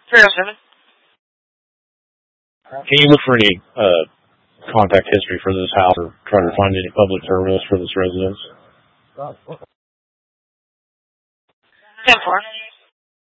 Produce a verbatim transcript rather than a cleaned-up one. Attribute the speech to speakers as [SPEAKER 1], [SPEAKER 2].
[SPEAKER 1] three oh seven.
[SPEAKER 2] Can you look for any uh, contact history for this house or try to find any public terminals for this residence?
[SPEAKER 1] ten four.